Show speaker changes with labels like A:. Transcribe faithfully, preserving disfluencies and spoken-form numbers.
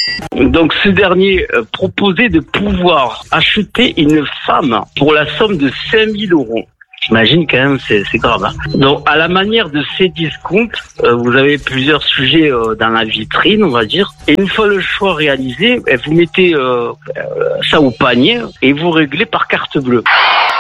A: Donc ce dernier euh, proposait de pouvoir acheter une femme pour la somme de cinq mille euros. J'imagine quand même, c'est, c'est grave. Hein. Donc, à la manière de ces discounts, euh, vous avez plusieurs sujets euh, dans la vitrine, on va dire. Et une fois le choix réalisé, vous mettez euh, euh, ça au panier et vous réglez par carte bleue.